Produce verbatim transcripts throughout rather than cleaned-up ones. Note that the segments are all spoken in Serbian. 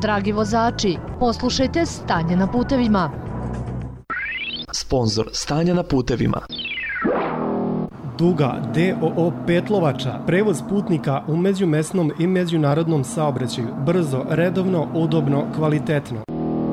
Dragi vozači, poslušajte stanje na putevima. Sponzor stanja na putevima. Duga D O O Petlovača, prevoz putnika u međumesnom i međunarodnom saobraćaju, brzo, redovno, udobno, kvalitetno.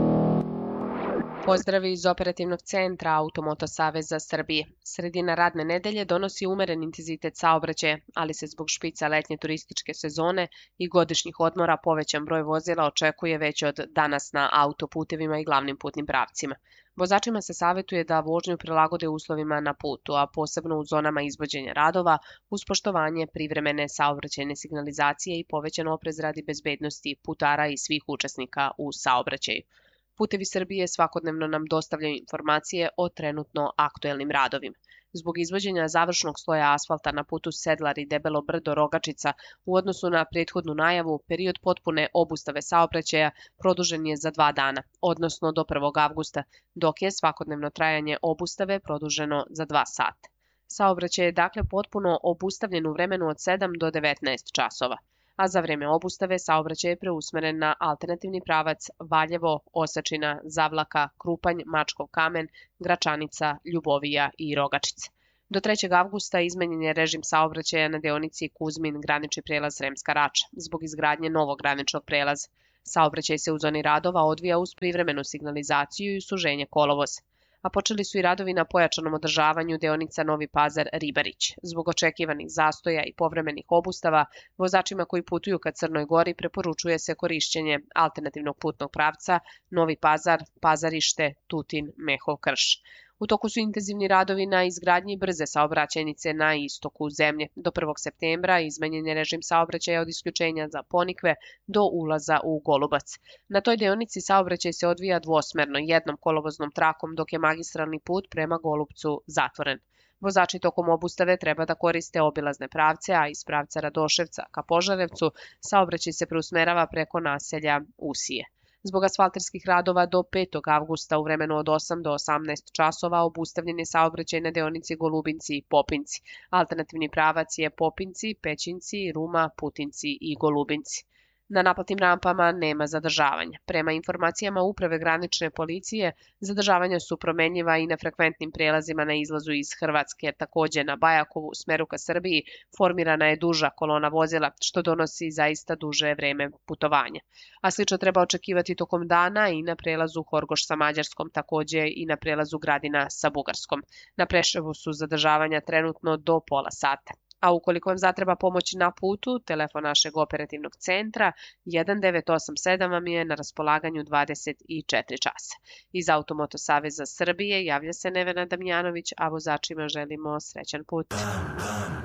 Pozdravi iz operativnog centra Automoto Saveza Srbije. Sredina radne nedelje donosi umeren intenzitet saobraćaja, ali se zbog špica letnje turističke sezone i godišnjih odmora povećan broj vozila očekuje već od danas na autoputevima i glavnim putnim pravcima. Vozačima se savetuje da vožnju prilagode uslovima na putu, a posebno u zonama izvođenja radova, uz poštovanje privremene saobraćajne signalizacije i povećan oprez radi bezbednosti putara i svih učesnika u saobraćaju. Putevi Srbije svakodnevno nam dostavljaju informacije o trenutno aktuelnim radovima. Zbog izvođenja završnog sloja asfalta na putu Sedlar i Debelo brdo Rogačica u odnosu na prethodnu najavu, period potpune obustave saobraćaja produžen je za dva dana, odnosno do prvog avgusta, dok je svakodnevno trajanje obustave produženo za dva sata. Saobraćaj je dakle potpuno obustavljen u vremenu od sedam do devetnaest časova, a za vreme obustave saobraćaj je preusmeren na alternativni pravac Valjevo, Osečina, Zavlaka, Krupanj, Mačkov kamen, Gračanica, Ljubovija i Rogačica. Do trećeg avgusta izmenjen je režim saobraćaja na deonici Kuzmin granični prelaz Sremska Rača, zbog izgradnje novog graničnog prelaza. Saobraćaj se u zoni radova odvija uz privremenu signalizaciju i suženje kolovoza, a počeli su i radovi na pojačanom održavanju deonica Novi Pazar-Ribarić. Zbog očekivanih zastoja i povremenih obustava, vozačima koji putuju ka Crnoj Gori preporučuje se korišćenje alternativnog putnog pravca Novi Pazar, Pazarište, Tutin, Mehov Krš. U toku su intenzivni radovi na izgradnji brze saobraćajnice na istoku zemlje. Do prvog septembra izmenjen je režim saobraćaja od isključenja za Ponikve do ulaza u Golubac. Na toj deonici saobraćaj se odvija dvosmerno, jednom kolovoznom trakom, dok je magistralni put prema Golubcu zatvoren. Vozači tokom obustave treba da koriste obilazne pravce, a iz pravca Radoševca ka Požarevcu saobraćaj se preusmerava preko naselja Usije. Zbog asfalterskih radova do petog avgusta u vremenu od osam do osamnaest časova obustavljen je saobraćaj na deonici Golubinci i Popinci. Alternativni pravac je Popinci, Pećinci, Ruma, Putinci i Golubinci. Na naplatnim rampama nema zadržavanja. Prema informacijama Uprave granične policije, zadržavanja su promenljiva i na frekventnim prelazima na izlazu iz Hrvatske. Takođe na Bajakovu u smeru ka Srbiji formirana je duža kolona vozila, što donosi zaista duže vreme putovanja. A slično treba očekivati tokom dana i na prelazu Horgoš sa Mađarskom, takođe i na prelazu Gradina sa Bugarskom. Na Preševu su zadržavanja trenutno do pola sata. A ukoliko vam zatreba pomoć na putu, telefon našeg operativnog centra jedan devet osam sedam vam je na raspolaganju dvadeset četiri časa. Iz Automoto Saveza Srbije javlja se Nevena Damjanović, a vozačima želimo srećan put.